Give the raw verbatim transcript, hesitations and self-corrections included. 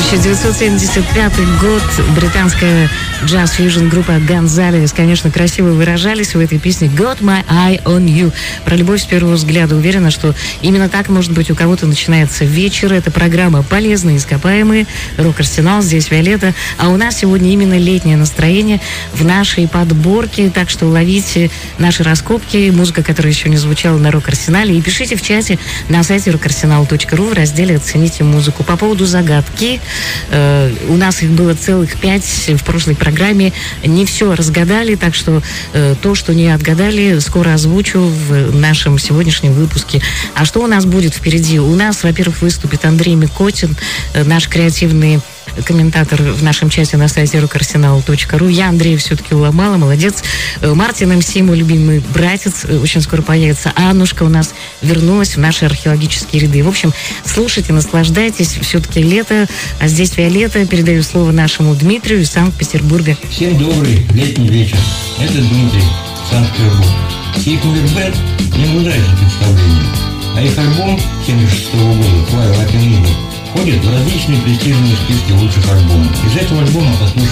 тысяча девятьсот семьдесят пятый год. Британская джаз-фьюжн группа Гонзалес, конечно, красиво выражались в этой песне «Got my eye on you». Про любовь с первого взгляда. Уверена, что именно так, может быть, у кого-то начинается вечер. Это программа «Полезные ископаемые». Рок-арсенал, здесь Виолетта. А у нас сегодня именно летнее настроение в нашей подборке. Так что ловите наши раскопки, музыка, которая еще не звучала на Рок-арсенале. И пишите в чате на сайте рок арсенал точка ру в разделе «Оцените музыку». По поводу загадки. Э, у нас их было целых пять в прошлой программе. Не все разгадали, так что э, то, что не отгадали, скоро озвучу в нашем сегодняшнем выпуске. А что у нас будет впереди? У нас, во-первых, выступит Андрей Микотин, э, наш креативный комментатор в нашем чате на сайте рок арсенал точка ру. Я Андрея все-таки уломала, молодец. Мартин эм си, мой любимый братец, очень скоро появится. А Аннушка у нас вернулась в наши археологические ряды. В общем, слушайте, наслаждайтесь. Все-таки лето, а здесь Виолетта. Передаю слово нашему Дмитрию из Санкт-Петербурга. Всем добрый летний вечер. Это Дмитрий, Санкт-Петербург. Сейфмовер Бэнд не обладает представлением, а их альбом семьдесят шестого года «Fly Like an Eagle» входит в различные престижные списки лучших альбомов. Из этого альбома послушаем